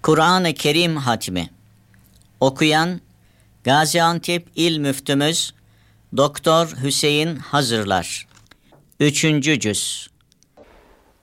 Kur'an-ı Kerim Hatmi. Okuyan Gaziantep İl Müftümüz Doktor Hüseyin Hazırlar. 3. Cüz.